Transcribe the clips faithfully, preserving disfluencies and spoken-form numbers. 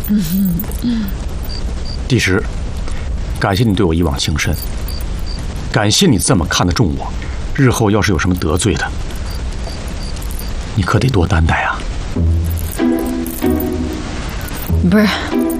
第十，感谢你对我一往情深，感谢你这么看得重我，日后要是有什么得罪的，你可得多担待啊。 不是，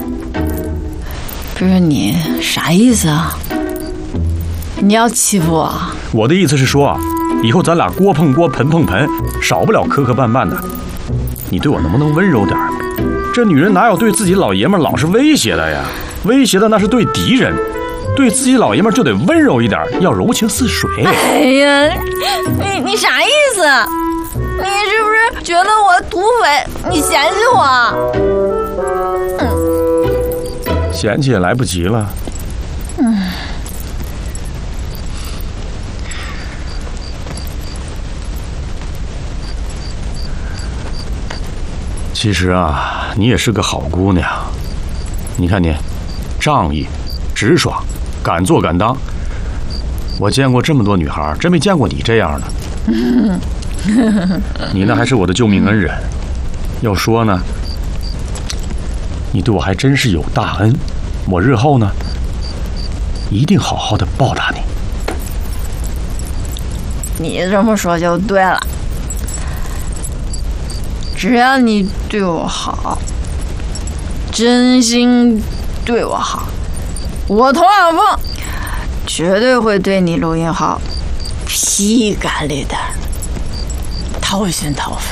不是你啥意思啊？你要欺负我？ 我的意思是说啊，以后咱俩锅碰锅，盆碰盆，少不了磕磕绊绊的。你对我能不能温柔点？这女人哪有对自己老爷们老是威胁的呀？威胁的那是对敌人，对自己老爷们就得温柔一点，要柔情似水。 哎呀，你你啥意思？你是不是觉得我土匪？你嫌弃我？ 嗯，嫌弃也来不及了。嗯。其实啊，你也是个好姑娘。你看你，仗义、直爽、敢做敢当。我见过这么多女孩，真没见过你这样的。你呢，还是我的救命恩人。要说呢，你对我还真是有大恩。我日后呢，一定好好的报答你。 你这么说就对了。只要你对我好，真心对我好，我童小凤绝对会对你陆英豪披肝沥胆、掏心掏肺。